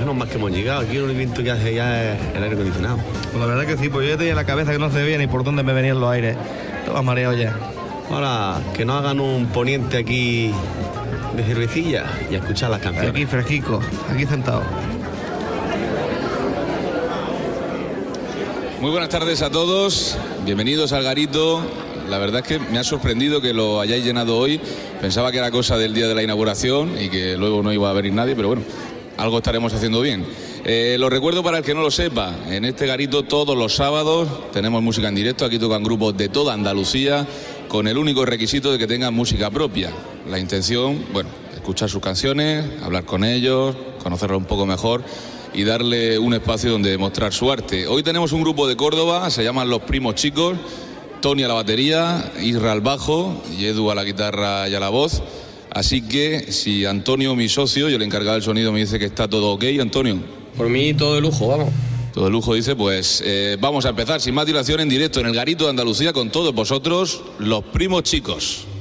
menos más que hemos llegado. Aquí lo único que hace ya es el aire acondicionado. Pues la verdad que sí, pues yo tenía en la cabeza que no se veía ni por dónde me venían los aires. Estaba mareado ya. Ahora, que nos hagan un poniente aquí de cervecilla y a escuchar las canciones. Aquí fresquico, aquí sentado. Muy buenas tardes a todos, bienvenidos al Garito. La verdad es que me ha sorprendido que lo hayáis llenado hoy. Pensaba que era cosa del día de la inauguración y que luego no iba a venir nadie, pero bueno, algo estaremos haciendo bien. Lo recuerdo para el que no lo sepa, en este Garito todos los sábados tenemos música en directo. Aquí tocan grupos de toda Andalucía con el único requisito de que tengan música propia. La intención, bueno, escuchar sus canciones, hablar con ellos, conocerlos un poco mejor y darle un espacio donde mostrar su arte. Hoy tenemos un grupo de Córdoba, se llaman Los Primos Chicos. Tony a la batería, Isra al bajo y Edu a la guitarra y a la voz. Así que si Antonio, mi socio, yo le encargado del sonido, me dice que está todo ok, Antonio. Por mí todo de lujo, vamos. Todo de lujo, dice, pues vamos a empezar sin más dilación en directo en el Garito de Andalucía con todos vosotros, Los Primos Chicos.